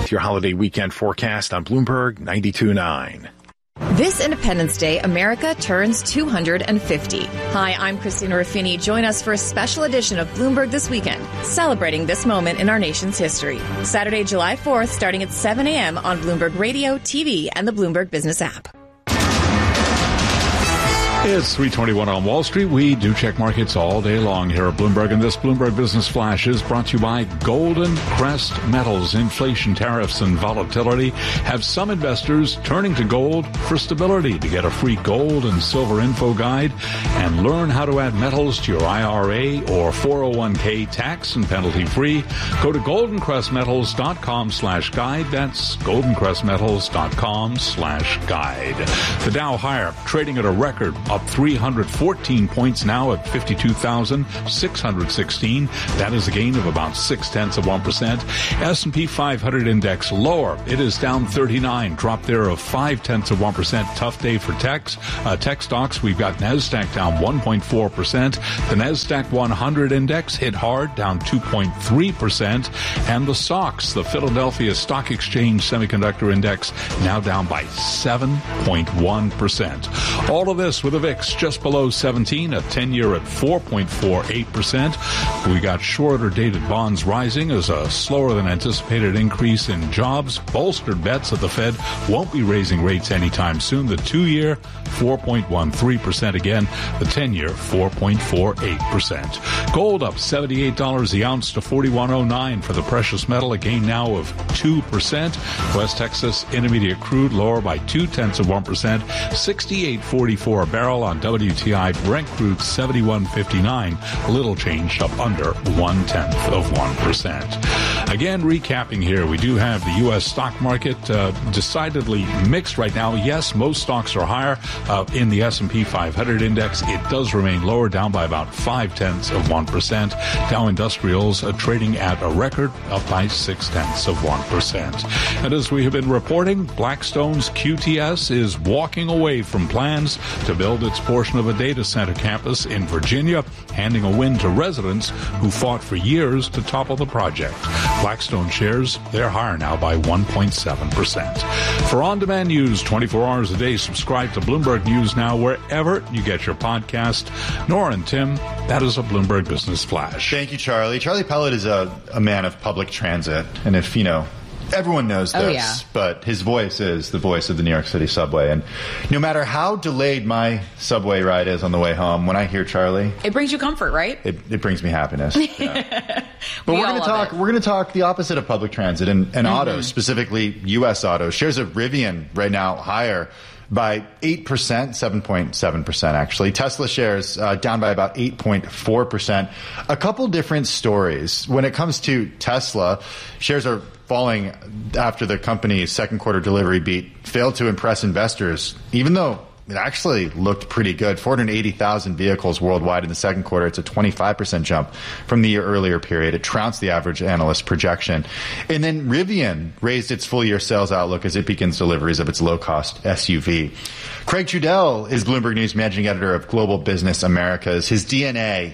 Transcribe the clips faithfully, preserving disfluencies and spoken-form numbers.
with your holiday weekend forecast on Bloomberg ninety-two point nine. This Independence Day, America turns two hundred fifty. Hi, I'm Christina Ruffini. Join us for a special edition of Bloomberg This Weekend, celebrating this moment in our nation's history. Saturday, July fourth, starting at seven a.m. on Bloomberg Radio, T V, and the Bloomberg Business app. It's three twenty-one on Wall Street. We do check markets all day long here at Bloomberg, and this Bloomberg Business Flash is brought to you by Golden Crest Metals. Inflation, tariffs, and volatility have some investors turning to gold for stability. To get a free gold and silver info guide and learn how to add metals to your I R A or four oh one k tax and penalty free, go to goldencrestmetals.com slash guide. That's goldencrestmetals.com slash guide. The Dow higher, trading at a record, up three hundred fourteen points now at fifty-two thousand six hundred sixteen. That is a gain of about six-tenths of one percent. S and P five hundred index lower. It is down thirty-nine, drop there of five-tenths of one percent. Tough day for techs. Uh, tech stocks, we've got NASDAQ down one point four percent. The NASDAQ one hundred index hit hard, down two point three percent. And the S O X, the Philadelphia Stock Exchange Semiconductor Index, now down by seven point one percent. All of this with a V I X just below seventeen, a ten-year at four point four eight percent. We got shorter-dated bonds rising as a slower-than-anticipated increase in jobs bolstered bets that the Fed won't be raising rates anytime soon. The two-year, four point one three percent again. The ten-year, four point four eight percent. Gold up seventy-eight dollars the ounce to forty-one oh nine for the precious metal, a gain now of two percent. West Texas Intermediate crude lower by two-tenths of one percent, sixty-eight forty-four a barrel. On W T I, Brent crude seventy-one fifty-nine, a little change up under one-tenth of one percent. Again, recapping here, we do have the U S stock market uh, decidedly mixed right now. Yes, most stocks are higher uh, in the S and P five hundred index. It does remain lower, down by about five-tenths of one percent. Dow Industrials uh, trading at a record, up by six-tenths of one percent. And as we have been reporting, Blackstone's Q T S is walking away from plans to build its portion of a data center campus in Virginia, handing a win to residents who fought for years to topple the project. Blackstone shares, they're higher now by one point seven percent. For on-demand news twenty-four hours a day, subscribe to Bloomberg News Now wherever you get your podcast. Nora and Tim, that is a Bloomberg Business Flash. Thank you, Charlie. Charlie Pellet is a, a man of public transit, and if, you know, everyone knows this, oh, yeah. but his voice is the voice of the New York City subway. And no matter how delayed my subway ride is on the way home, when I hear Charlie, it brings you comfort, right? It, it brings me happiness. Yeah. But we we're going to talk. It. We're going to talk the opposite of public transit and, and mm-hmm. autos, specifically U S autos. Shares of Rivian right now higher by eight percent, seven point seven percent actually. Tesla shares uh, down by about eight point four percent. A couple different stories. When it comes to Tesla, shares are falling after the company's second quarter delivery beat failed to impress investors, even though it actually looked pretty good. four hundred eighty thousand vehicles worldwide in the second quarter. It's a twenty-five percent jump from the year earlier period. It trounced the average analyst projection. And then Rivian raised its full year sales outlook as it begins deliveries of its low-cost S U V. Craig Trudell is Bloomberg News managing editor of Global Business Americas. His D N A,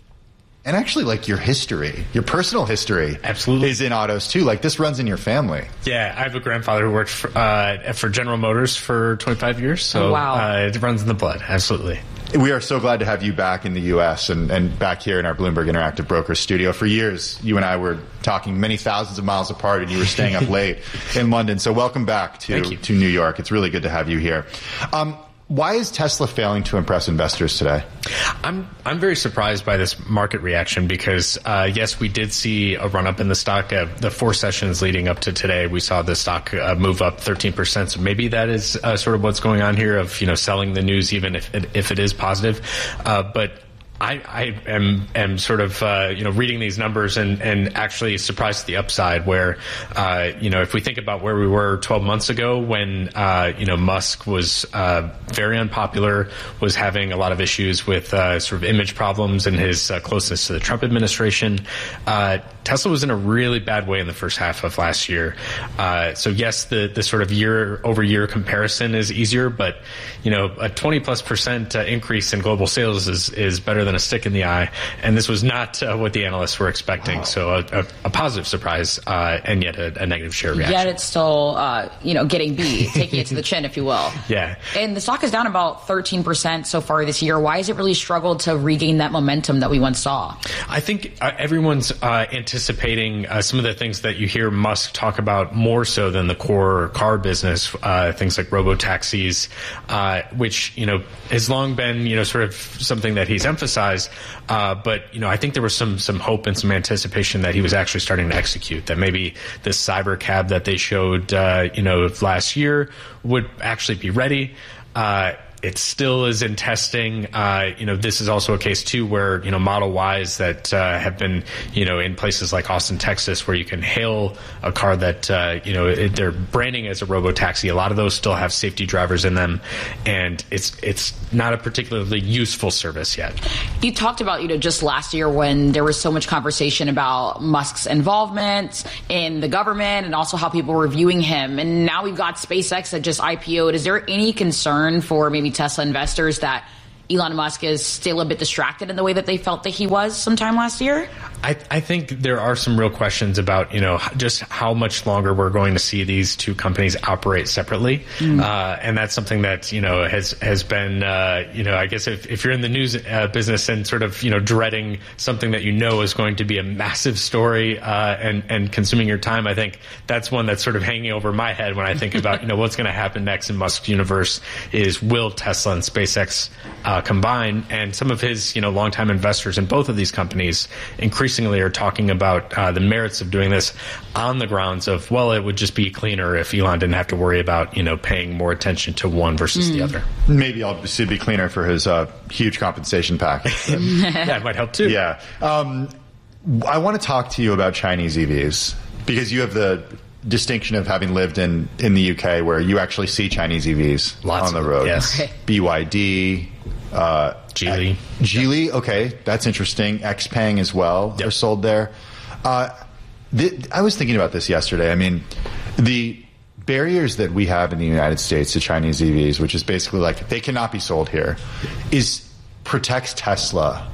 and actually, like, your history, your personal history, absolutely, is in autos too. Like, this runs in your family. Yeah, I have a grandfather who worked for, uh, for General Motors for twenty-five years, so oh, wow. uh, it runs in the blood. Absolutely. We are so glad to have you back in the U S and, and back here in our Bloomberg Interactive Brokers studio. For years, you and I were talking many thousands of miles apart, and you were staying up late in London. So welcome back to to New York. It's really good to have you here. Um, Why is Tesla failing to impress investors today? I'm I'm very surprised by this market reaction because, uh, yes, we did see a run-up in the stock. Uh, the four sessions leading up to today, we saw the stock uh, move up thirteen percent. So maybe that is uh, sort of what's going on here of, you know, selling the news even if it, if it is positive. Uh, but I, I am, am sort of, uh, you know, reading these numbers and, and actually surprised at the upside where, uh, you know, if we think about where we were twelve months ago when, uh, you know, Musk was uh, very unpopular, was having a lot of issues with uh, sort of image problems and his uh, closeness to the Trump administration, uh, Tesla was in a really bad way in the first half of last year. Uh, so, yes, the, the sort of year-over-year comparison is easier, but, you know, a twenty plus percent uh, increase in global sales is, is better better than a stick in the eye. And this was not uh, what the analysts were expecting. Wow. So a, a, a positive surprise, uh, and yet a, a negative share reaction. Yet it's still, uh, you know, getting beat, taking it to the chin, if you will. Yeah. And the stock is down about thirteen percent so far this year. Why has it really struggled to regain that momentum that we once saw? I think uh, everyone's uh, anticipating uh, some of the things that you hear Musk talk about more so than the core car business, uh, things like robo-taxis, uh, which, you know, has long been, you know, sort of something that he's emphasized. Uh, but, you know, I think there was some some hope and some anticipation that he was actually starting to execute, that maybe this cyber cab that they showed, uh, you know, last year would actually be ready. Uh, It still is in testing. Uh, you know, this is also a case too where, you know, Model Ys that uh, have been, you know, in places like Austin, Texas, where you can hail a car that, uh, you know, it, they're branding as a robo-taxi. A lot of those still have safety drivers in them, and it's it's not a particularly useful service yet. You talked about, you know, just last year when there was so much conversation about Musk's involvement in the government and also how people were viewing him. And now we've got SpaceX that just I P O'd. Is there any concern for maybe Tesla investors that Elon Musk is still a bit distracted in the way that they felt that he was sometime last year? I, I think there are some real questions about, you know, just how much longer we're going to see these two companies operate separately. Mm. Uh, and that's something that, you know, has, has been, uh, you know, I guess if, if you're in the news uh, business and sort of, you know, dreading something that you know is going to be a massive story uh, and, and consuming your time, I think that's one that's sort of hanging over my head when I think about, you know, what's going to happen next in Musk's universe is will Tesla and SpaceX uh, combine? And some of his, you know, longtime investors in both of these companies increasingly are talking about uh, the merits of doing this on the grounds of, well, it would just be cleaner if Elon didn't have to worry about, you know, paying more attention to one versus mm. the other. Maybe obviously be cleaner for his uh, huge compensation package. That might help too. Yeah. Um, I want to talk to you about Chinese E Vs because you have the distinction of having lived in, in the U K where you actually see Chinese E Vs Lots on the of road. Yes. B Y D, uh, Geely. Geely, okay, that's interesting. Xpeng as well yep. are sold there. Uh, th- I was thinking about this yesterday. I mean, the barriers that we have in the United States to Chinese E Vs, which is basically like they cannot be sold here, is protects Tesla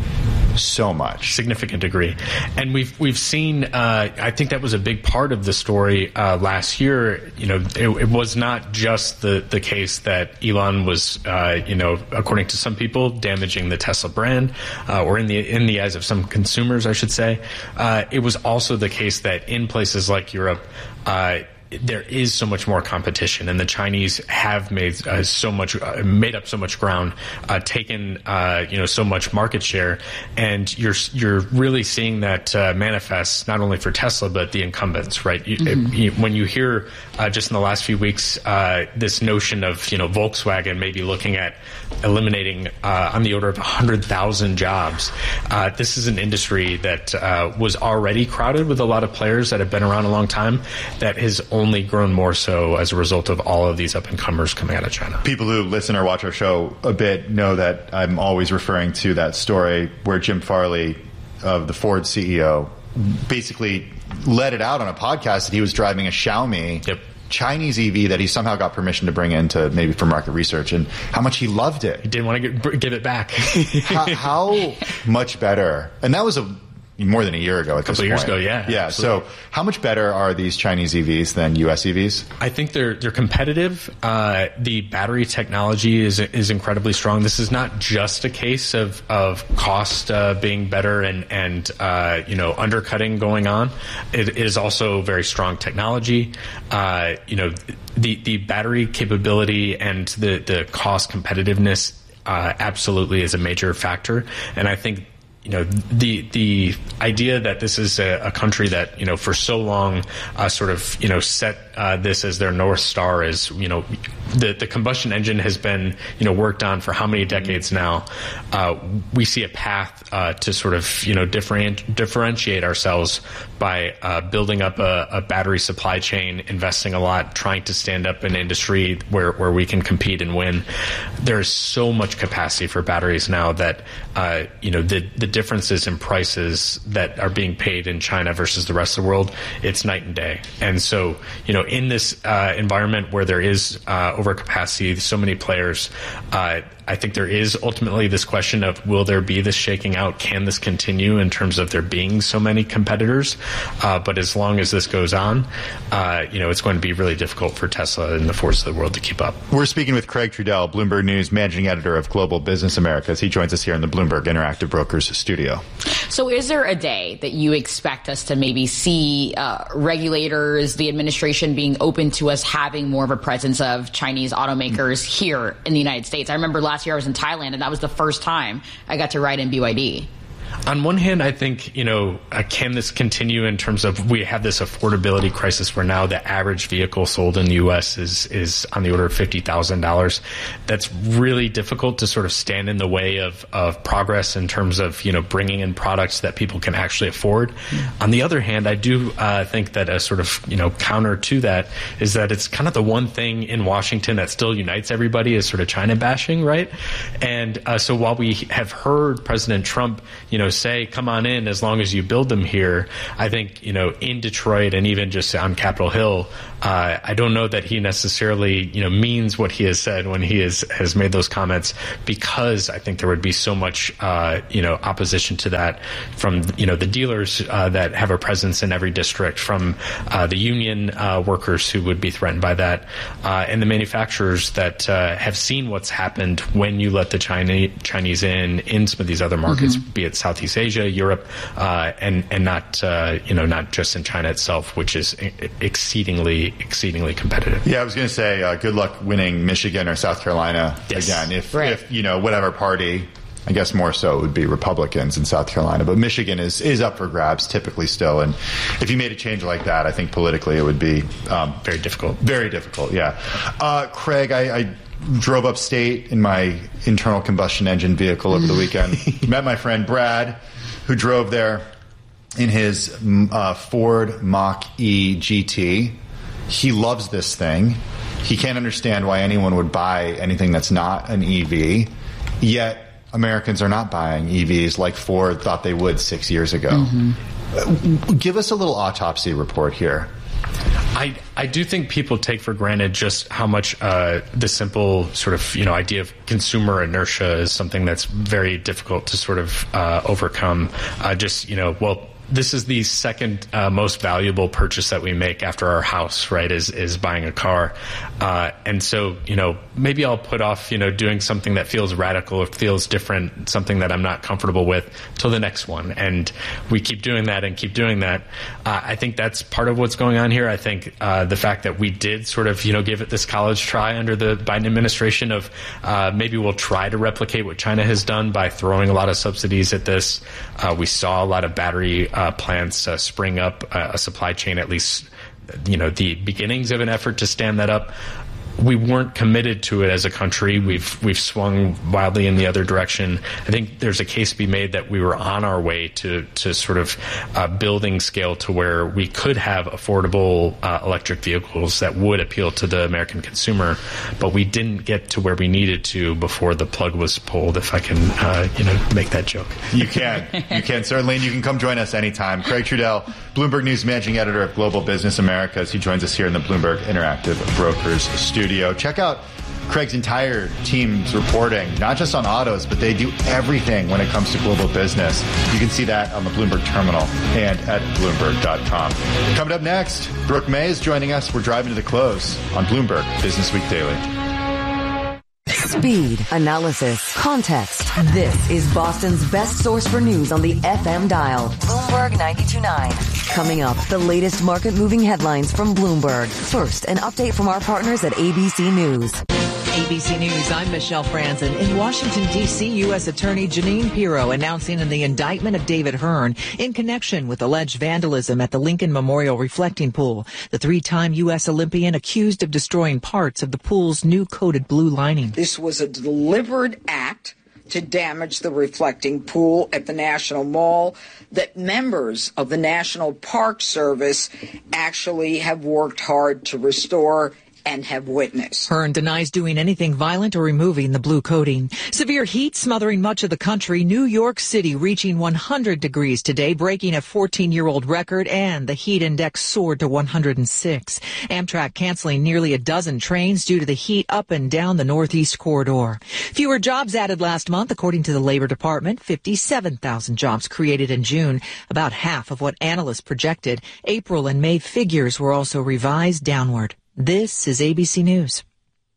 so much, significant degree. And we've we've seen. Uh, I think that was a big part of the story uh, last year. You know, it, it was not just the the case that Elon was, uh, you know, according to some people, damaging the Tesla brand, uh, or in the in the eyes of some consumers, I should say. Uh, it was also the case that in places like Europe, Uh, there is so much more competition, and the Chinese have made uh, so much, uh, made up so much ground, uh, taken uh, you know so much market share, and you're you're really seeing that uh, manifest not only for Tesla but the incumbents, right? You, mm-hmm. it, you, when you hear uh, just in the last few weeks uh, this notion of you know Volkswagen maybe looking at eliminating uh, on the order of one hundred thousand jobs, uh, this is an industry that uh, was already crowded with a lot of players that have been around a long time that has only only grown more so as a result of all of these up-and-comers coming out of China. People who listen or watch our show a bit know that I'm always referring to that story where Jim Farley of the Ford C E O basically let it out on a podcast that he was driving a Xiaomi yep. Chinese E V that he somehow got permission to bring into maybe for market research, and how much he loved it. He didn't want to get, give it back. how, how much better? And that was a more than a year ago at this point. A couple years ago, yeah. Yeah, absolutely. So how much better are these Chinese E Vs than U S E Vs? I think they're they're competitive. Uh, the battery technology is is incredibly strong. This is not just a case of of cost uh, being better and and uh, you know undercutting going on. It, it is also very strong technology. Uh, you know, the the battery capability and the the cost competitiveness uh, absolutely is a major factor, and I think. You know, the the idea that this is a, a country that, you know, for so long uh, sort of, you know, set uh, this as their North Star is, you know, the, the combustion engine has been, you know, worked on for how many decades now. Uh, we see a path uh, to sort of, you know, different, differentiate ourselves by uh, building up a, a battery supply chain, investing a lot, trying to stand up an industry where, where we can compete and win. There's so much capacity for batteries now that, uh, you know, the, the differences in prices that are being paid in China versus the rest of the world, it's night and day. And so, you know, in this uh, environment where there is uh, overcapacity, so many players, uh, I think there is ultimately this question of, will there be this shaking out? Can this continue in terms of there being so many competitors? Uh, but as long as this goes on, uh, you know, it's going to be really difficult for Tesla and the Fords of the world to keep up. We're speaking with Craig Trudell, Bloomberg News managing editor of Global Business Americas. He joins us here in the Bloomberg Interactive Brokers studio. So is there a day that you expect us to maybe see uh, regulators, the administration being open to us having more of a presence of Chinese automakers here in the United States? I remember last year I was in Thailand, and that was the first time I got to ride in B Y D. On one hand, I think, you know, uh, can this continue in terms of we have this affordability crisis where now the average vehicle sold in the U S is is on the order of fifty thousand dollars. That's really difficult to sort of stand in the way of, of progress in terms of, you know, bringing in products that people can actually afford. Mm-hmm. On the other hand, I do uh, think that a sort of, you know, counter to that is that it's kind of the one thing in Washington that still unites everybody is sort of China bashing, right? And uh, so while we have heard President Trump, you know, say, come on in as long as you build them here, I think, you know, in Detroit and even just on Capitol Hill, uh, I don't know that he necessarily, you know, means what he has said when he is, has made those comments, because I think there would be so much, uh, you know, opposition to that from, you know, the dealers uh, that have a presence in every district, from uh, the union uh, workers who would be threatened by that, uh, and the manufacturers that uh, have seen what's happened when you let the China, Chinese in, in some of these other markets, mm-hmm. be it Southeast Asia, Europe, uh, and and not uh, you know not just in China itself, which is exceedingly exceedingly competitive. Yeah, I was going to say, uh, good luck winning Michigan or South Carolina yes. again. If right. if you know whatever party, I guess more so it would be Republicans in South Carolina, but Michigan is is up for grabs typically still. And if you made a change like that, I think politically it would be um, very difficult. Very difficult. Yeah, uh, Craig, I. I drove upstate in my internal combustion engine vehicle over the weekend. Met my friend Brad, who drove there in his uh, Ford Mach-E G T. He loves this thing. He can't understand why anyone would buy anything that's not an E V. Yet Americans are not buying E Vs like Ford thought they would six years ago. Mm-hmm. Give us a little autopsy report here. I, I do think people take for granted just how much uh, the simple sort of, you know, idea of consumer inertia is something that's very difficult to sort of uh, overcome. Uh, just, you know, well, this is the second uh, most valuable purchase that we make after our house, right, is is buying a car. Uh, and so, you know, maybe I'll put off, you know, doing something that feels radical or feels different, something that I'm not comfortable with, till the next one. And we keep doing that and keep doing that. Uh, I think that's part of what's going on here. I think uh, the fact that we did sort of, you know, give it this college try under the Biden administration of uh, maybe we'll try to replicate what China has done by throwing a lot of subsidies at this. Uh, we saw a lot of battery Uh, plants uh, spring up, uh, a supply chain, at least, you know, the beginnings of an effort to stand that up. We weren't committed to it as a country. We've we've swung wildly in the other direction. I think there's a case to be made that we were on our way to to sort of uh, building scale to where we could have affordable uh, electric vehicles that would appeal to the American consumer, but we didn't get to where we needed to before the plug was pulled. If I can, uh, you know, make that joke. You can, you can certainly, and you can come join us anytime. Craig Trudell, Bloomberg News managing editor of Global Business Americas. He joins us here in the Bloomberg Interactive Brokers studio. Check out Craig's entire team's reporting, not just on autos, but they do everything when it comes to global business. You can see that on the Bloomberg Terminal and at Bloomberg dot com. Coming up next, Brooke May is joining us. We're driving to the close on Bloomberg Business Week Daily. Speed, analysis, context. This is Boston's best source for news on the F M dial. Bloomberg ninety-two point nine. Coming up, the latest market-moving headlines from Bloomberg. First, an update from our partners at A B C News. A B C News, I'm Michelle Franzen. In Washington, D C, U S. Attorney Jeanine Pirro announcing the indictment of David Hearn in connection with alleged vandalism at the Lincoln Memorial Reflecting Pool. The three-time U S. Olympian accused of destroying parts of the pool's new coated blue lining. This was a deliberate act to damage the reflecting pool at the National Mall that members of the National Park Service actually have worked hard to restore and have witnessed. Hearn denies doing anything violent or removing the blue coating. Severe heat smothering much of the country. New York City reaching one hundred degrees today, breaking a fourteen-year-old record, and the heat index soared to one hundred six. Amtrak canceling nearly a dozen trains due to the heat up and down the Northeast corridor. Fewer jobs added last month, according to the Labor Department. fifty-seven thousand jobs created in June, about half of what analysts projected. April and May figures were also revised downward. This is A B C News.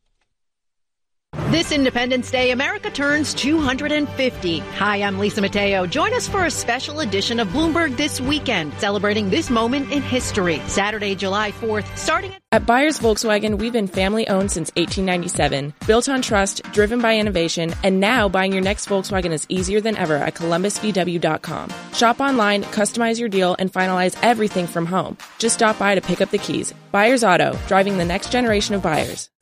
This Independence Day, America turns two hundred fifty. Hi, I'm Lisa Mateo. Join us for a special edition of Bloomberg This Weekend, celebrating this moment in history. Saturday, July fourth, starting at... At Byers Volkswagen, we've been family-owned since eighteen ninety-seven, built on trust, driven by innovation, and now buying your next Volkswagen is easier than ever at columbus v w dot com. Shop online, customize your deal, and finalize everything from home. Just stop by to pick up the keys. Byers Auto, driving the next generation of buyers.